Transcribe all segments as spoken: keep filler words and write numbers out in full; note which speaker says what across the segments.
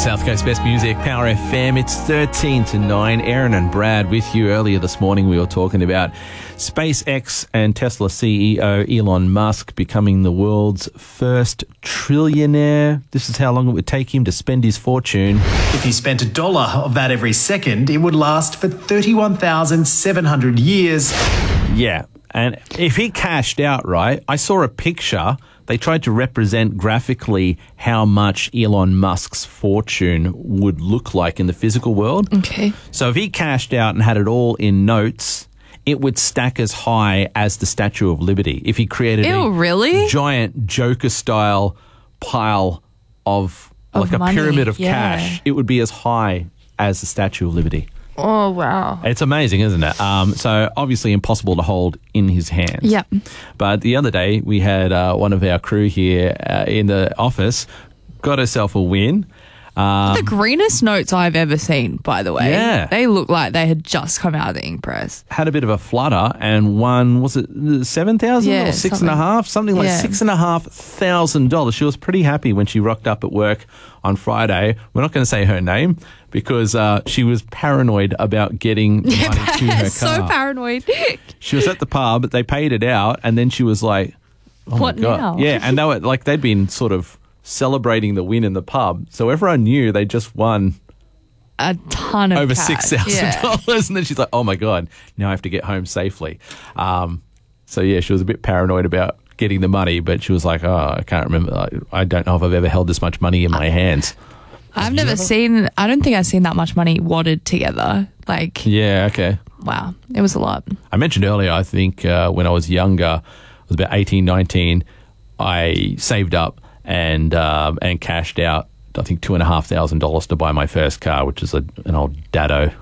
Speaker 1: South Coast Best Music, Power F M. It's thirteen to nine. Aaron and Brad with you. Earlier this morning, we were talking about SpaceX and Tesla C E O Elon Musk becoming the world's first trillionaire. This is how long it would take him to spend his fortune.
Speaker 2: If he spent a dollar of that every second, it would last for thirty-one thousand seven hundred years.
Speaker 1: Yeah, and if he cashed out, right, I saw a picture. They tried to represent graphically how much Elon Musk's fortune would look like in the physical world.
Speaker 3: Okay.
Speaker 1: So if he cashed out and had it all in notes, it would stack as high as the Statue of Liberty. If he created
Speaker 3: Ew,
Speaker 1: a
Speaker 3: really?
Speaker 1: giant Joker-style pile of,
Speaker 3: Of
Speaker 1: like a
Speaker 3: money,
Speaker 1: pyramid of
Speaker 3: yeah.
Speaker 1: cash, it would be as high as the Statue of Liberty.
Speaker 3: Oh, wow.
Speaker 1: It's amazing, isn't it? Um, so obviously impossible to hold in his hands.
Speaker 3: Yep.
Speaker 1: But the other day we had uh, one of our crew here uh, in the office got herself a win. Um,
Speaker 3: The greenest notes I've ever seen, by the way.
Speaker 1: Yeah.
Speaker 3: They look like they had just come out of the ink press.
Speaker 1: had a bit of a flutter and won, was it seven thousand
Speaker 3: Yeah,
Speaker 1: or six
Speaker 3: something.
Speaker 1: and a half? Something like
Speaker 3: Yeah.
Speaker 1: six and a half thousand dollars. She was pretty happy when she rocked up at work on Friday. We're not going to say her name because uh, she was paranoid about getting money to her car.
Speaker 3: So paranoid.
Speaker 1: She was at the pub, they paid it out, and then she was like, oh
Speaker 3: What
Speaker 1: my God.
Speaker 3: now?
Speaker 1: Yeah, and they were like, they'd been sort of celebrating the win in the pub. So everyone knew they just won
Speaker 3: A ton of
Speaker 1: over
Speaker 3: cash.
Speaker 1: six thousand
Speaker 3: Yeah.
Speaker 1: dollars. And then she's like, oh my God, now I have to get home safely. Um, so yeah, she was a bit paranoid about getting the money, but she was like, oh, I can't remember. I, I don't know if I've ever held this much money in my hands.
Speaker 3: I've never seen, I don't think I've seen that much money wadded together. Like,
Speaker 1: Yeah, okay.
Speaker 3: wow, it was a lot.
Speaker 1: I mentioned earlier, I think uh, when I was younger, I was about eighteen, nineteen, I saved up and um, and cashed out, I think, two and a half thousand dollars to buy my first car, which is a, an old Dado.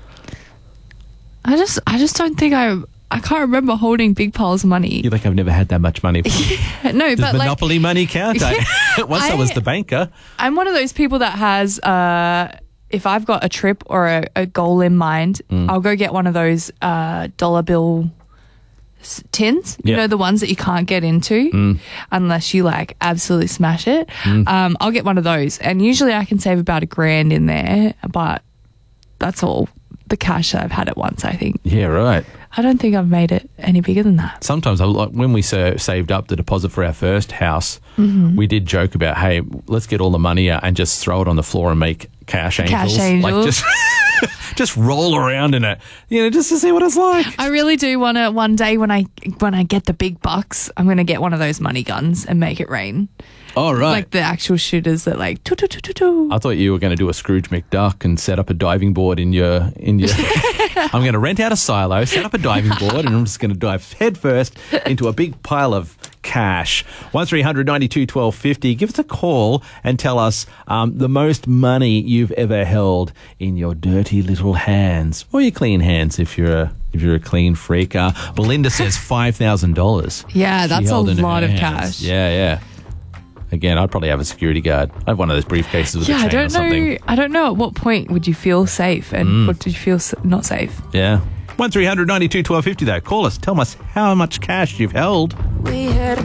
Speaker 3: I just, I just don't think I, I can't remember holding big piles of money.
Speaker 1: You're like, I've never had that much money.
Speaker 3: No,
Speaker 1: Does
Speaker 3: but like,
Speaker 1: Monopoly money count? I, once I,
Speaker 3: I-
Speaker 1: was the banker.
Speaker 3: I'm one of those people that has, uh, if I've got a trip or a, a goal in mind,
Speaker 1: Mm.
Speaker 3: I'll go get one of those uh, dollar bill s- tins. You
Speaker 1: Yeah.
Speaker 3: know, the ones that you can't get into
Speaker 1: Mm.
Speaker 3: unless you like absolutely smash it. Um, I'll get one of those. And usually I can save about a grand in there, but that's all the cash that I've had at once, I think.
Speaker 1: Yeah, right.
Speaker 3: I don't think I've made it any bigger than that.
Speaker 1: Sometimes, I, like when we sa- saved up the deposit for our first house,
Speaker 3: Mm-hmm.
Speaker 1: we did joke about, hey, let's get all the money out and just throw it on the floor and make cash angels.
Speaker 3: Cash
Speaker 1: Like
Speaker 3: angels.
Speaker 1: just, just roll around in it, you know, just to see what it's like.
Speaker 3: I really do want to one day when I when I get the big bucks, I'm going to get one of those money guns and make it rain.
Speaker 1: Oh, right.
Speaker 3: Like the actual shooters that like tu tu tu tu tu.
Speaker 1: I thought you were going to do a Scrooge McDuck and set up a diving board in your in your. I'm going to rent out a silo, set up a diving board, and I'm just going to dive headfirst into a big pile of cash. One three hundred ninety-two twelve fifty. Give us a call and tell us um, the most money you've ever held in your dirty little hands, or your clean hands if you're a if you're a clean freak. Uh, Belinda says five thousand dollars.
Speaker 3: Yeah, that's a lot of cash.
Speaker 1: Yeah, yeah. Again, I'd probably have a security guard. I'd have one of those briefcases with
Speaker 3: Yeah,
Speaker 1: a chain
Speaker 3: I don't
Speaker 1: or something.
Speaker 3: know. I don't know at what point would you feel safe and
Speaker 1: Mm.
Speaker 3: what did you feel s- not safe.
Speaker 1: Yeah. one three hundred ninety-two twelve fifty though. Call us. Tell us how much cash you've held.
Speaker 4: We had